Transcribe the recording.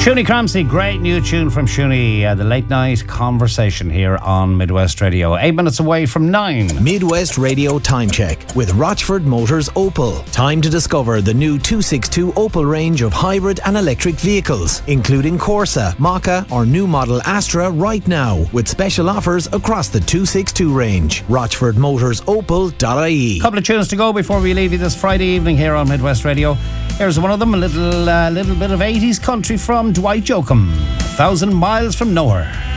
Shuni Cramsey, great new tune from Shuni, the late night conversation here on Midwest Radio. 8 minutes away from 9. Midwest Radio Time Check with Rochford Motors Opel. Time to discover the new 262 Opel range of hybrid and electric vehicles, including Corsa, Maka or new model Astra right now, with special offers across the 262 range. RochfordMotorsOpel.ie. Couple of tunes to go before we leave you this Friday evening here on Midwest Radio. Here's one of them, a little bit of 80s country from Dwight Yoakam, 1,000 Miles from Nowhere.